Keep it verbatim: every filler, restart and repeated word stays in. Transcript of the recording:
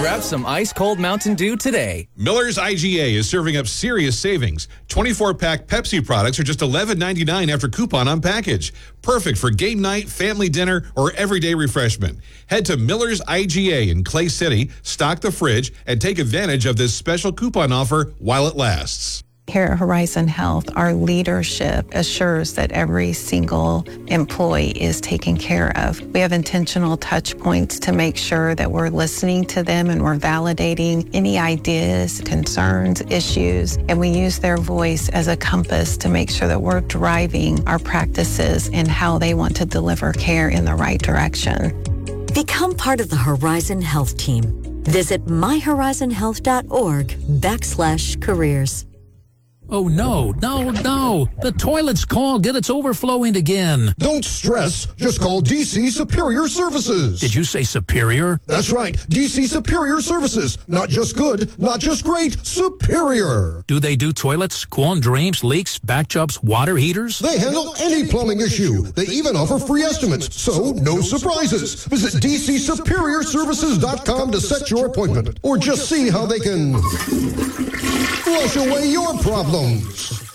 grab some ice-cold Mountain Dew today. Miller's I G A is serving up serious savings. twenty-four pack Pepsi products are just eleven ninety-nine after coupon on package. Perfect for game night, family dinner, or everyday refreshment. Head to Miller's I G A in Clay City, stock the fridge, and take advantage of this special coupon offer while it lasts. Here at Horizon Health, our leadership assures that every single employee is taken care of. We have intentional touch points to make sure that we're listening to them and we're validating any ideas, concerns, issues, and we use their voice as a compass to make sure that we're driving our practices and how they want to deliver care in the right direction. Become part of the Horizon Health team. Visit my horizon health dot org backslash careers. Oh, no, no, no. The toilet's clogged and it's overflowing again. Don't stress. Just call D C Superior Services. Did you say superior? That's right. D C Superior Services. Not just good, not just great, superior. Do they do toilets, quon drains, leaks, back jobs, water heaters? They handle any plumbing issue. They even offer free estimates, so no surprises. Visit D C superior services dot com to set your appointment, or just see how they can flush away your problems.